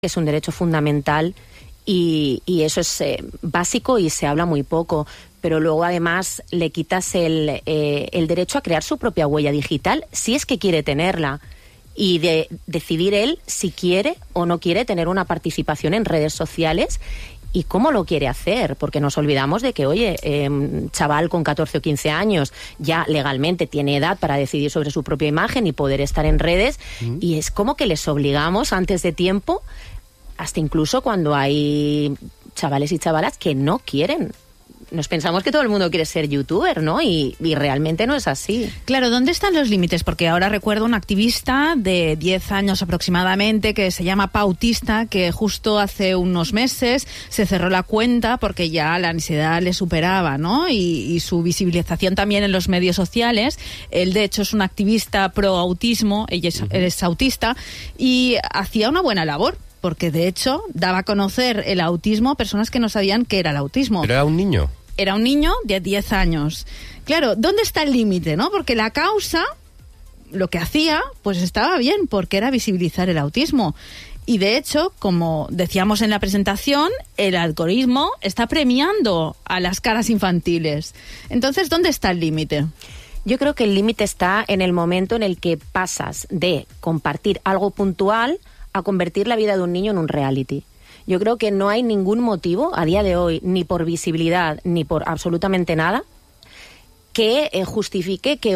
es un derecho fundamental y eso es básico y se habla muy poco. Pero luego además le quitas el derecho a crear su propia huella digital, si es que quiere tenerla, y de decidir él si quiere o no quiere tener una participación en redes sociales y cómo lo quiere hacer, porque nos olvidamos de que, oye, chaval con 14 o 15 años ya legalmente tiene edad para decidir sobre su propia imagen y poder estar en redes, y es como que les obligamos antes de tiempo, hasta incluso cuando hay chavales y chavalas que no quieren. Nos pensamos que todo el mundo quiere ser youtuber, ¿no? Y realmente no es así. Claro, ¿dónde están los límites? Porque ahora recuerdo una activista de 10 años aproximadamente que se llama Pautista, que justo hace unos meses se cerró la cuenta porque ya la ansiedad le superaba, ¿no? Y su visibilización también en los medios sociales. Él, de hecho, es un activista pro autismo, ella es autista, y hacía una buena labor, porque de hecho daba a conocer el autismo a personas que no sabían qué era el autismo. ¿Pero era un niño? Era un niño de 10 años. Claro, ¿dónde está el límite, no? Porque la causa, lo que hacía, pues estaba bien, porque era visibilizar el autismo. Y de hecho, como decíamos en la presentación, el algoritmo está premiando a las caras infantiles. Entonces, ¿dónde está el límite? Yo creo que el límite está en el momento en el que pasas de compartir algo puntual a convertir la vida de un niño en un reality. Yo creo que no hay ningún motivo a día de hoy, ni por visibilidad, ni por absolutamente nada, que justifique que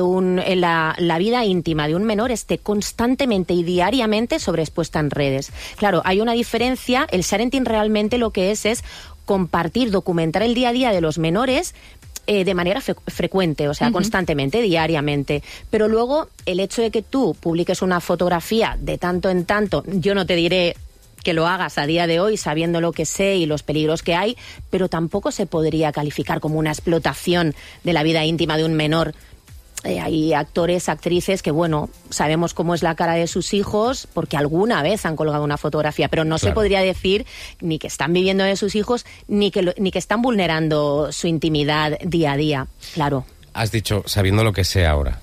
la vida íntima de un menor esté constantemente y diariamente sobreexpuesta en redes. Claro, hay una diferencia. El sharing realmente lo que es compartir, documentar el día a día de los menores de manera frecuente, o sea, constantemente, diariamente. Pero luego, el hecho de que tú publiques una fotografía de tanto en tanto, yo no te diré que lo hagas a día de hoy sabiendo lo que sé y los peligros que hay, pero tampoco se podría calificar como una explotación de la vida íntima de un menor. Hay actores, actrices que, bueno, sabemos cómo es la cara de sus hijos porque alguna vez han colgado una fotografía, pero no se podría decir ni que están viviendo de sus hijos ni que están vulnerando su intimidad día a día. Claro. Has dicho, sabiendo lo que sé ahora.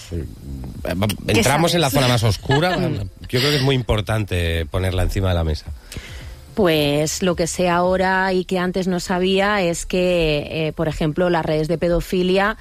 Entramos en la zona más oscura. Yo creo que es muy importante ponerla encima de la mesa. Pues lo que sé ahora y que antes no sabía es que, por ejemplo, las redes de pedofilia,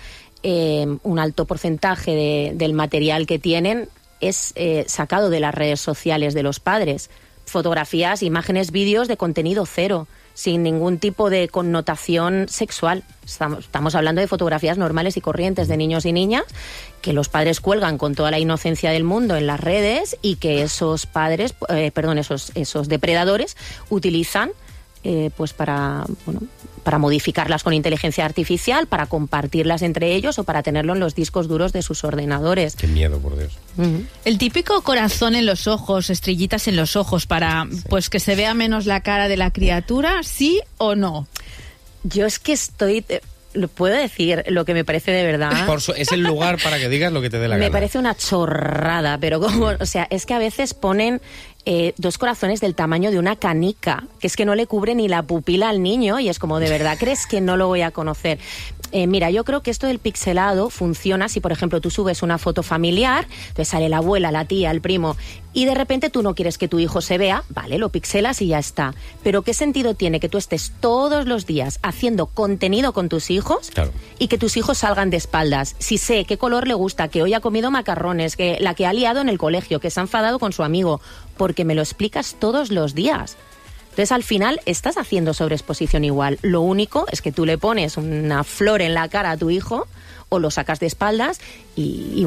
un alto porcentaje del material que tienen es sacado de las redes sociales de los padres. Fotografías, imágenes, vídeos de contenido cero, sin ningún tipo de connotación sexual. Estamos hablando de fotografías normales y corrientes de niños y niñas que los padres cuelgan con toda la inocencia del mundo en las redes y que esos padres, esos depredadores utilizan pues para modificarlas con inteligencia artificial, para compartirlas entre ellos o para tenerlo en los discos duros de sus ordenadores. Qué miedo, por Dios. El típico corazón en los ojos, estrellitas en los ojos para pues que se vea menos la cara de la criatura, ¿sí o no? Yo es que lo puedo decir lo que me parece de verdad. Es el lugar para que digas lo que te dé la gana. Me parece una chorrada, pero o sea, es que a veces ponen 2 corazones del tamaño de una canica, que es que no le cubre ni la pupila al niño y es como, ¿de verdad crees que no lo voy a conocer? Mira, yo creo que esto del pixelado funciona si, por ejemplo, tú subes una foto familiar, entonces sale la abuela, la tía, el primo, y de repente tú no quieres que tu hijo se vea, vale, lo pixelas y ya está. Pero ¿qué sentido tiene que tú estés todos los días haciendo contenido con tus hijos y que tus hijos salgan de espaldas? Si sé qué color le gusta, que hoy ha comido macarrones, que la que ha liado en el colegio, que se ha enfadado con su amigo, porque me lo explicas todos los días. Entonces, al final, estás haciendo sobreexposición igual. Lo único es que tú le pones una flor en la cara a tu hijo o lo sacas de espaldas y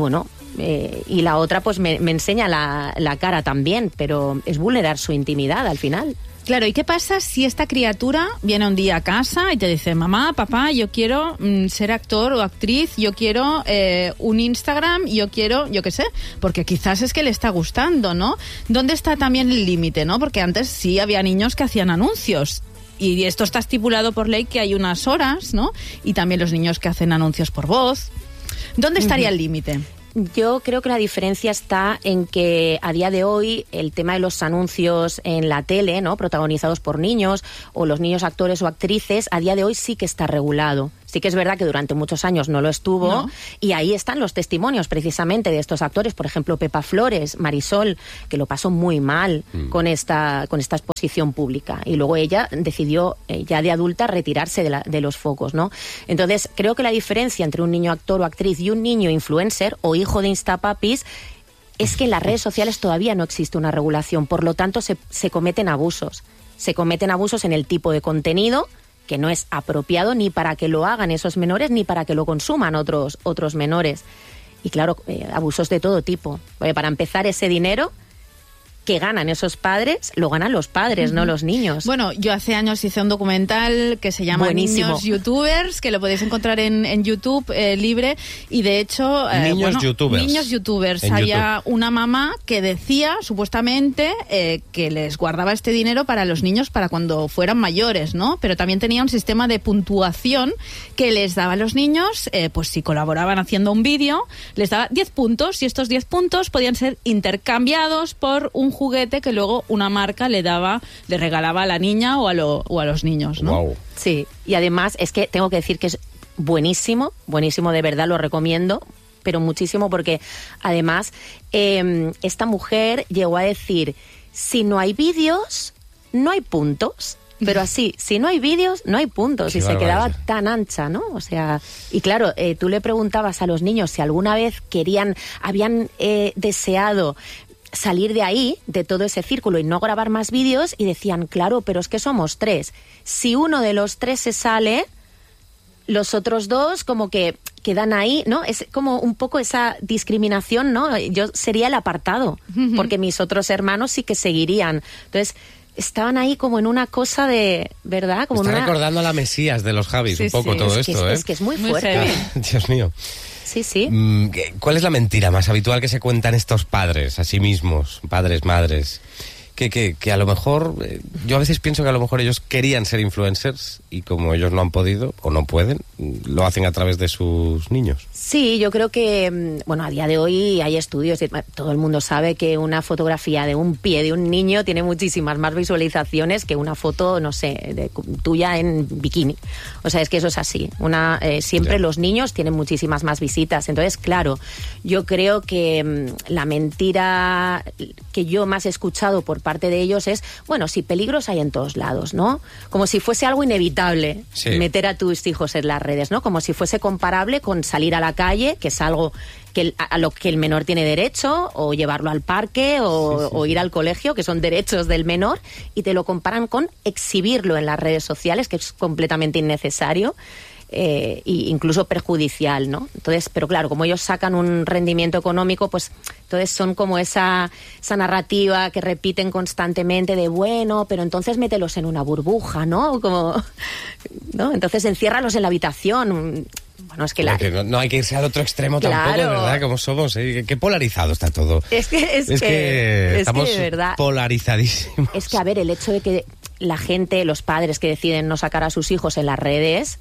la otra pues me enseña la cara también, pero es vulnerar su intimidad al final. Claro, ¿y qué pasa si esta criatura viene un día a casa y te dice, mamá, papá, yo quiero ser actor o actriz, yo quiero un Instagram, yo quiero, yo qué sé, porque quizás es que le está gustando, ¿no? ¿Dónde está también el límite, no? Porque antes sí había niños que hacían anuncios y esto está estipulado por ley que hay unas horas, ¿no? Y también los niños que hacen anuncios por voz. ¿Dónde estaría el límite? Yo creo que la diferencia está en que a día de hoy el tema de los anuncios en la tele, ¿no?, protagonizados por niños o los niños actores o actrices, a día de hoy sí que está regulado. Sí que es verdad que durante muchos años no lo estuvo, No. y ahí están los testimonios precisamente de estos actores. Por ejemplo, Pepa Flores, Marisol, que lo pasó muy mal con esta exposición pública. Y luego ella decidió, ya de adulta, retirarse de los focos, ¿no? Entonces, creo que la diferencia entre un niño actor o actriz y un niño influencer o hijo de Instapapis es que en las redes sociales todavía no existe una regulación. Por lo tanto, se cometen abusos. Se cometen abusos en el tipo de contenido que no es apropiado ni para que lo hagan esos menores ni para que lo consuman otros menores. Y claro, abusos de todo tipo. Para empezar, ese dinero que ganan esos padres, lo ganan los padres, no los niños. Bueno, yo hace años hice un documental que se llama Buenísimo. Niños Youtubers, que lo podéis encontrar en YouTube libre, y de hecho... Niños Youtubers. Niños Youtubers. En Había YouTube. una mamá que decía, supuestamente, que les guardaba este dinero para los niños para cuando fueran mayores, ¿no? Pero también tenía un sistema de puntuación que les daba a los niños, pues si colaboraban haciendo un vídeo, les daba 10 puntos, y estos 10 puntos podían ser intercambiados por un juguete que luego una marca le regalaba a la niña o a los niños, ¿no? Wow. Sí, y además es que tengo que decir que es buenísimo, buenísimo, de verdad, lo recomiendo, pero muchísimo, porque además esta mujer llegó a decir, si no hay vídeos, no hay puntos. Pero así, si no hay vídeos, no hay puntos. Qué y se quedaba barbaridad. tan ancha, ¿no? O sea, y claro, tú le preguntabas a los niños si alguna vez habían deseado salir de ahí, de todo ese círculo, y no grabar más vídeos, y decían, claro, pero es que somos 3. Si uno de los 3 se sale, los otros 2 como que quedan ahí, ¿no? Es como un poco esa discriminación, ¿no? Yo sería el apartado, porque mis otros hermanos sí que seguirían. Entonces, estaban ahí como en una cosa de, ¿verdad? Como Me está una... recordando a la Mesías de los Javis, Sí, un poco sí. todo es que esto, ¿eh? es que es muy Muy fuerte. heavy. Dios mío. Sí, sí. ¿Cuál es la mentira más habitual que se cuentan estos padres a sí mismos, padres, madres? Que a lo mejor, yo a veces pienso que a lo mejor ellos querían ser influencers y como ellos no han podido o no pueden, lo hacen a través de sus niños. Sí, yo creo que, bueno, a día de hoy hay estudios, todo el mundo sabe que una fotografía de un pie de un niño tiene muchísimas más visualizaciones que una foto, no sé, tuya en bikini. O sea, es que eso es así. Siempre Ya. los niños tienen muchísimas más visitas. Entonces, claro, yo creo que la mentira que yo más he escuchado por parte de ellos es, bueno, si peligros hay en todos lados, ¿no? Como si fuese algo inevitable Sí. meter a tus hijos en las redes, ¿no? Como si fuese comparable con salir a la calle, que es algo a lo que el menor tiene derecho, o llevarlo al parque, o ir al colegio, que son derechos del menor, y te lo comparan con exhibirlo en las redes sociales, que es completamente innecesario. E incluso perjudicial, ¿no? Entonces, pero claro, como ellos sacan un rendimiento económico, pues entonces son como esa narrativa que repiten constantemente de, bueno, pero entonces mételos en una burbuja, ¿no? Como, ¿no? Entonces enciérralos en la habitación. Bueno, es que Porque no hay que irse al otro extremo tampoco, Claro. ¿verdad? Como somos, ¿eh? Qué polarizado está todo. Es que estamos de verdad. polarizadísimos. Es que, a ver, el hecho de que la gente, los padres que deciden no sacar a sus hijos en las redes,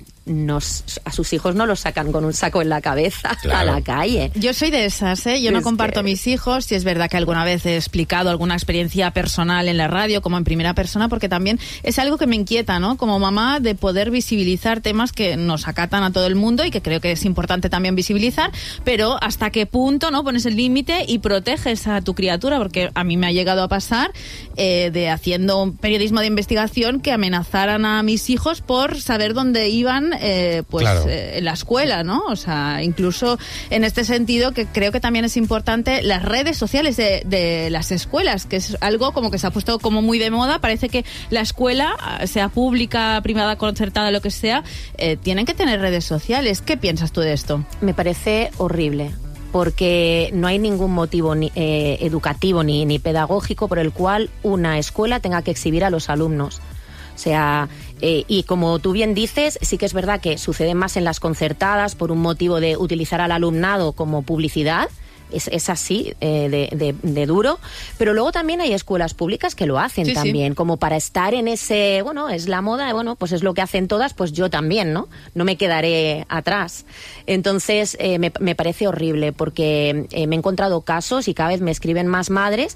a sus hijos no los sacan con un saco en la cabeza Claro. a la calle. Yo soy de esas, ¿eh? Yo no Es comparto que- a mis hijos, si es verdad que alguna vez he explicado alguna experiencia personal en la radio, como en primera persona, porque también es algo que me inquieta, ¿no? Como mamá, de poder visibilizar temas que nos acatan a todo el mundo y que creo que es importante también visibilizar, pero hasta qué punto, ¿no? Pones el límite y proteges a tu criatura, porque a mí me ha llegado a pasar de haciendo un periodismo de investigación que amenazaran a mis hijos por saber dónde iban, pues Claro. en la escuela, ¿no? O sea, incluso en este sentido que creo que también es importante las redes sociales de las escuelas, que es algo como que se ha puesto como muy de moda. Parece que la escuela, sea pública, privada, concertada, lo que sea, tienen que tener redes sociales. ¿Qué piensas tú de esto? Me parece horrible, porque no hay ningún motivo educativo ni pedagógico por el cual una escuela tenga que exhibir a los alumnos. O sea, y como tú bien dices, sí que es verdad que sucede más en las concertadas por un motivo de utilizar al alumnado como publicidad. Es así, de duro, pero luego también hay escuelas públicas que lo hacen Sí, también, como para estar en ese, bueno, es la moda, bueno, pues es lo que hacen todas, pues yo también, ¿no? No me quedaré atrás. Entonces, me parece horrible, porque me he encontrado casos, y cada vez me escriben más madres,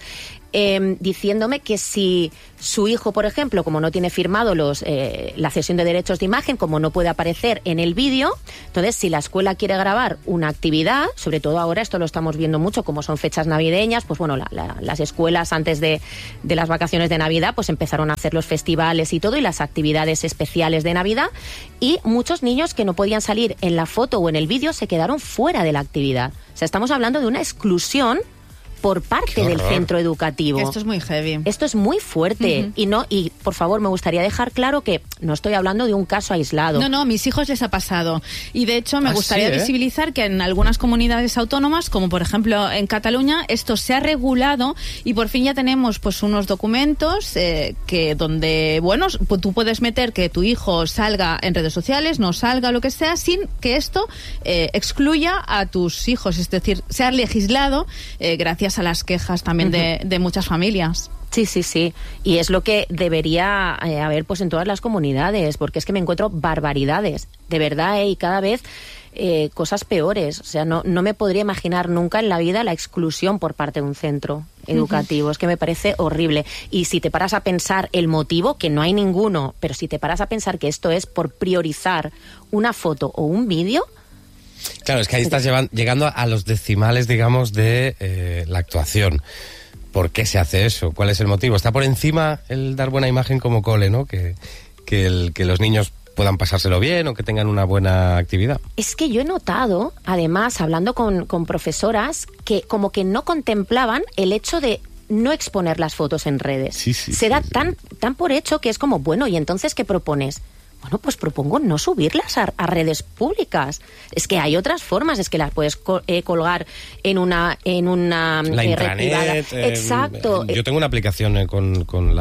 diciéndome que si su hijo, por ejemplo, como no tiene firmado la cesión de derechos de imagen, como no puede aparecer en el vídeo, entonces si la escuela quiere grabar una actividad, sobre todo ahora esto lo estamos viendo mucho, como son fechas navideñas, pues bueno, las escuelas antes de las vacaciones de Navidad pues empezaron a hacer los festivales y todo, y las actividades especiales de Navidad, y muchos niños que no podían salir en la foto o en el vídeo se quedaron fuera de la actividad. O sea, estamos hablando de una exclusión por parte del centro educativo. Esto es muy heavy. Esto es muy fuerte. Y por favor, me gustaría dejar claro que no estoy hablando de un caso aislado. No, a mis hijos les ha pasado. Y de hecho me gustaría visibilizar que en algunas comunidades autónomas, como por ejemplo en Cataluña, esto se ha regulado y por fin ya tenemos pues unos documentos que donde, bueno, pues tú puedes meter que tu hijo salga en redes sociales, no salga, lo que sea, sin que esto excluya a tus hijos. Es decir, se ha legislado gracias a las quejas también de muchas familias. Sí. Y es lo que debería haber pues en todas las comunidades, porque es que me encuentro barbaridades, de verdad, y cada vez cosas peores. O sea, no me podría imaginar nunca en la vida la exclusión por parte de un centro educativo. Es que me parece horrible. Y si te paras a pensar el motivo, que no hay ninguno, pero si te paras a pensar que esto es por priorizar una foto o un vídeo. Claro, es que ahí estás llegando a los decimales, digamos, de la actuación. ¿Por qué se hace eso? ¿Cuál es el motivo? Está por encima el dar buena imagen como cole, ¿no? Que los niños puedan pasárselo bien o que tengan una buena actividad. Es que yo he notado, además, hablando con profesoras, que como que no contemplaban el hecho de no exponer las fotos en redes. Se da tan por hecho que es como, bueno, ¿y entonces qué propones? Bueno, pues propongo no subirlas a redes públicas. Es que hay otras formas, es que las puedes colgar en una la intranet, exacto. Yo tengo una aplicación con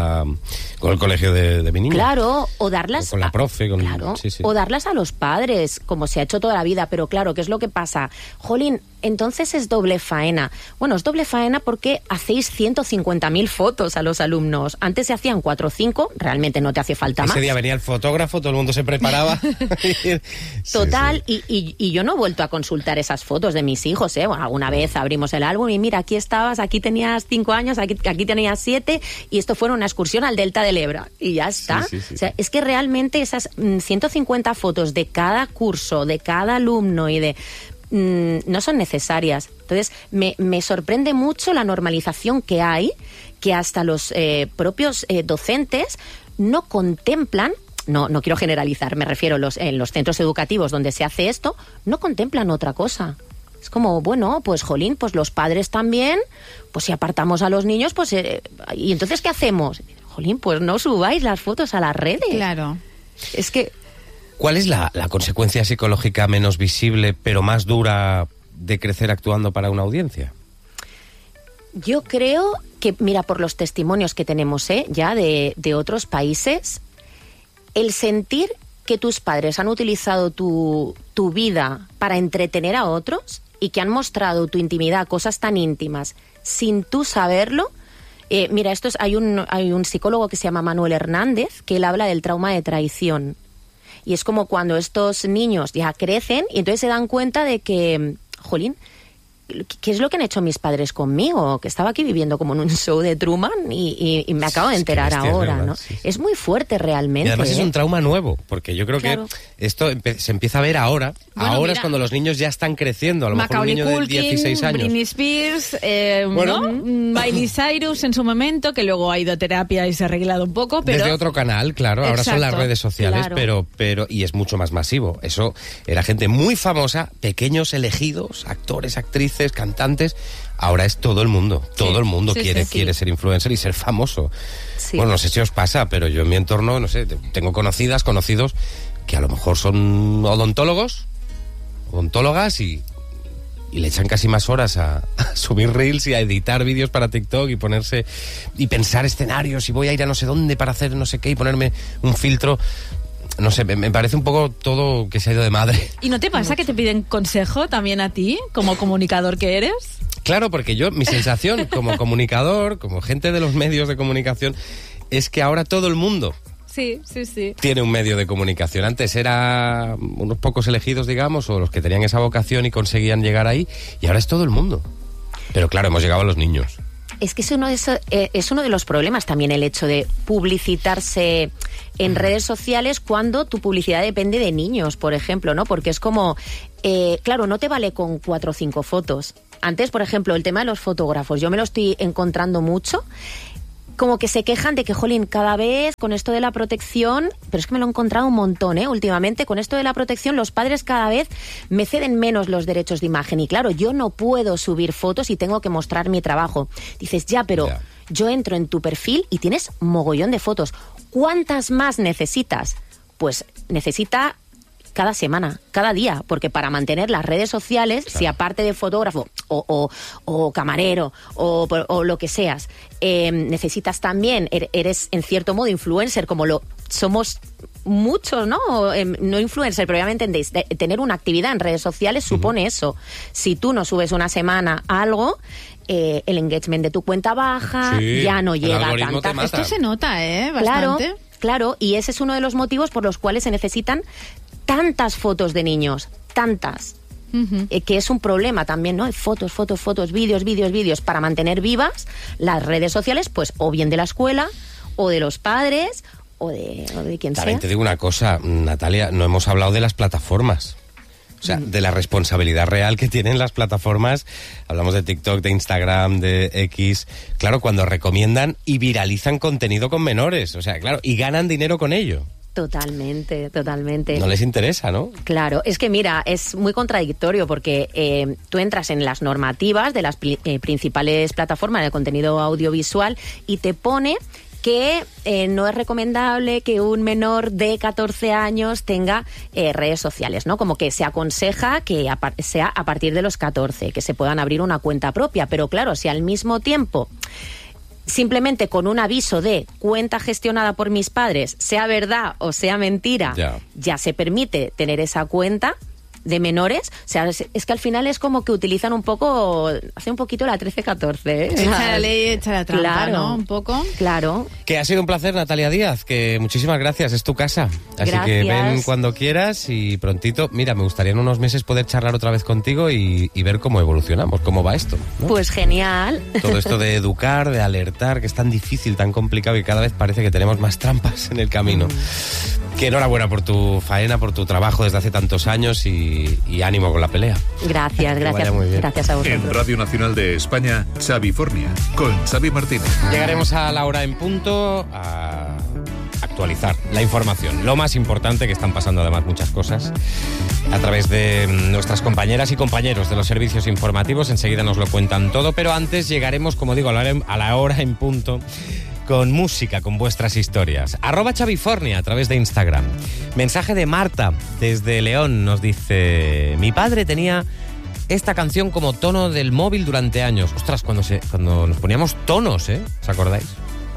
el colegio de mi niño. Claro, o darlas con la profe, o darlas a los padres, como se ha hecho toda la vida, pero claro, ¿qué es lo que pasa? Jolín, entonces es doble faena. Bueno, es doble faena porque hacéis 150.000 fotos a los alumnos. Antes se hacían 4 o 5, realmente no te hace falta más. Ese día venía el fotógrafo, todo el mundo se preparaba. Total, y yo no he vuelto a consultar esas fotos de mis hijos, ¿eh? Bueno, alguna vez abrimos el álbum y mira, aquí estabas, aquí tenías 5 años, aquí tenías 7, y esto fue una excursión al Delta del Ebro, y ya está. O sea, es que realmente esas 150 fotos de cada curso, de cada alumno y de... no son necesarias. Entonces, me sorprende mucho la normalización que hay, que hasta los propios docentes no contemplan. No quiero generalizar, me refiero en los centros educativos donde se hace esto, no contemplan otra cosa. Es como, bueno, pues jolín, pues los padres también, pues si apartamos a los niños, pues ¿y entonces qué hacemos? Jolín, pues no subáis las fotos a las redes. Claro. Es que... ¿Cuál es la consecuencia psicológica menos visible, pero más dura de crecer actuando para una audiencia? Yo creo que, mira, por los testimonios que tenemos ya de otros países, el sentir que tus padres han utilizado tu vida para entretener a otros y que han mostrado tu intimidad, cosas tan íntimas, sin tú saberlo. Mira, hay un psicólogo que se llama Manuel Hernández, que él habla del trauma de traición. Y es como cuando estos niños ya crecen y entonces se dan cuenta de que, jolín, ¿qué es lo que han hecho mis padres conmigo? Que estaba aquí viviendo como en un show de Truman y me acabo de enterar ahora, ¿no? Sí. Es muy fuerte realmente. Y además es un trauma nuevo, porque yo creo que esto se empieza a ver ahora. Bueno, ahora es cuando los niños ya están creciendo. A lo mejor un niño de 16 años. Britney Spears, ¿no? Miley Cyrus en su momento, que luego ha ido a terapia y se ha arreglado un poco. Pero... Desde otro canal, claro. Ahora son las redes sociales, claro. pero y es mucho más masivo. Eso era gente muy famosa, pequeños elegidos, actores, actrices, cantantes. Ahora es todo el mundo. Todo el mundo quiere ser influencer y ser famoso. Sí. Bueno, no sé si os pasa, pero yo en mi entorno, no sé, tengo conocidos que a lo mejor son odontólogas y le echan casi más horas a subir reels y a editar vídeos para TikTok y ponerse y pensar escenarios y voy a ir a no sé dónde para hacer no sé qué y ponerme un filtro. No sé, me parece un poco todo que se ha ido de madre. ¿Y no te pasa que te piden consejo también a ti, como comunicador que eres? Claro, porque mi sensación como comunicador, como gente de los medios de comunicación, es que ahora todo el mundo tiene un medio de comunicación. Antes era unos pocos elegidos, digamos, o los que tenían esa vocación y conseguían llegar ahí, y ahora es todo el mundo. Pero claro, hemos llegado a los niños. Es que es uno de los problemas también, el hecho de publicitarse en redes sociales cuando tu publicidad depende de niños, por ejemplo, ¿no? Porque es como, claro, no te vale con 4 o 5 fotos. Antes, por ejemplo, el tema de los fotógrafos, yo me lo estoy encontrando mucho, como que se quejan de que, jolín, cada vez con esto de la protección, pero es que me lo he encontrado un montón, últimamente, con esto de la protección, los padres cada vez me ceden menos los derechos de imagen. Y claro, yo no puedo subir fotos y tengo que mostrar mi trabajo. Dices, ya, pero yo entro en tu perfil y tienes mogollón de fotos. ¿Cuántas más necesitas? Pues necesita cada semana, cada día, porque para mantener las redes sociales, si aparte de fotógrafo o camarero o lo que seas, necesitas también, eres en cierto modo influencer, como lo somos muchos, ¿no? No influencer, pero ya me entendéis, tener una actividad en redes sociales supone eso. Si tú no subes una semana algo, el engagement de tu cuenta baja, ya no llega a tanta. Esto se nota, bastante. Claro, y ese es uno de los motivos por los cuales se necesitan tantas fotos de niños, tantas, que es un problema también, ¿no? Fotos, vídeos, para mantener vivas las redes sociales, pues o bien de la escuela, o de los padres, o de quien sea. También te digo una cosa, Natalia, no hemos hablado de las plataformas. O sea, de la responsabilidad real que tienen las plataformas. Hablamos de TikTok, de Instagram, de X. Claro, cuando recomiendan y viralizan contenido con menores. O sea, claro, y ganan dinero con ello. Totalmente. No les interesa, ¿no? Claro, es que mira, es muy contradictorio porque tú entras en las normativas de las principales plataformas de contenido audiovisual y te pone que no es recomendable que un menor de 14 años tenga redes sociales, ¿no? Como que se aconseja que sea a partir de los 14, que se puedan abrir una cuenta propia, pero claro, si al mismo tiempo simplemente con un aviso de cuenta gestionada por mis padres, sea verdad o sea mentira, ya se permite tener esa cuenta de menores, o sea, es que al final es como que utilizan un poco, hace un poquito la 13-14, Echa la ley, echa la trampa, claro, ¿no? Un poco. Claro. Que ha sido un placer, Natalia Díaz, que muchísimas gracias, es tu casa. Así gracias. Que ven cuando quieras y prontito, mira, me gustaría en unos meses poder charlar otra vez contigo y ver cómo evolucionamos, cómo va esto, ¿no? Pues genial. Todo esto de educar, de alertar, que es tan difícil, tan complicado y cada vez parece que tenemos más trampas en el camino. Que enhorabuena por tu faena, por tu trabajo desde hace tantos años y ánimo con la pelea. Gracias a vosotros. En Radio Nacional de España, Xavifornia, con Xavi Martínez. Llegaremos a la hora en punto a actualizar la información. Lo más importante, que están pasando además muchas cosas, a través de nuestras compañeras y compañeros de los servicios informativos. Enseguida nos lo cuentan todo, pero antes llegaremos, como digo, a la hora en punto, con música, con vuestras historias. @Xavifornia a través de Instagram. Mensaje de Marta desde León, nos dice: mi padre tenía esta canción como tono del móvil durante años. Ostras, cuando nos poníamos tonos, ¿os acordáis?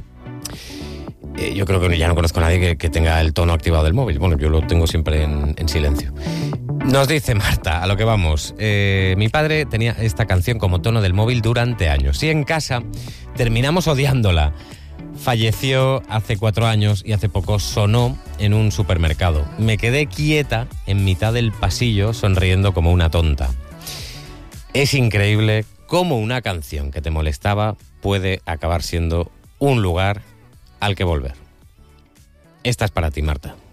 Yo creo que ya no conozco a nadie que tenga el tono activado del móvil. Bueno, yo lo tengo siempre en silencio. Nos dice Marta, a lo que vamos. Mi padre tenía esta canción como tono del móvil durante años. Y en casa terminamos odiándola. Falleció hace 4 años y hace poco sonó en un supermercado. Me quedé quieta en mitad del pasillo sonriendo como una tonta. Es increíble cómo una canción que te molestaba puede acabar siendo un lugar al que volver. Esta es para ti, Marta.